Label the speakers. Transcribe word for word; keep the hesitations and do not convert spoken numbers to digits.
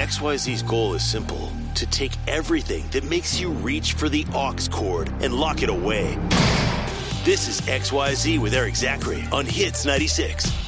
Speaker 1: X Y Z's goal is simple: to take everything that makes you reach for the aux cord and lock it away. This is X Y Z with Eric Zachary on Hits ninety-six.